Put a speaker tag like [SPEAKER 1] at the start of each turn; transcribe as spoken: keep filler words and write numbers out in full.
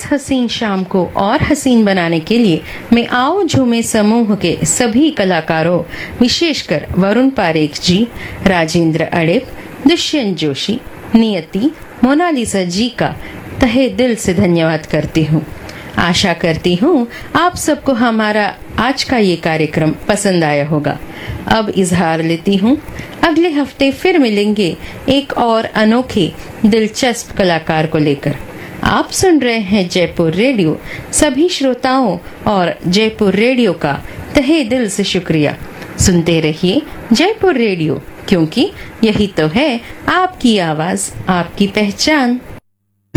[SPEAKER 1] इस हसीन शाम को और हसीन बनाने के लिए मैं आओ झूमे समूह के सभी कलाकारों, विशेषकर वरुण पारेख जी, राजेंद्र अड़ेप, दुष्यंत जोशी, नियति, मोनालिसा जी का तहे दिल से धन्यवाद करती हूँ। आशा करती हूँ आप सबको हमारा आज का ये कार्यक्रम पसंद आया होगा। अब इजहार लेती हूँ, अगले हफ्ते फिर मिलेंगे एक और अनोखे दिलचस्प कलाकार को लेकर। आप सुन रहे हैं जयपुर रेडियो। सभी श्रोताओं और जयपुर रेडियो का तहे दिल से शुक्रिया। सुनते रहिए जयपुर रेडियो, क्योंकि यही तो है आपकी आवाज, आपकी पहचान।